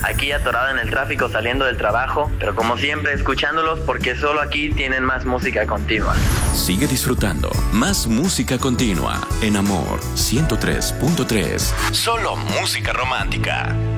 aquí atorado en el tráfico saliendo del trabajo, pero como siempre escuchándolos porque solo aquí tienen más música continua. Sigue disfrutando más música continua en Amor 103.3. Solo música romántica.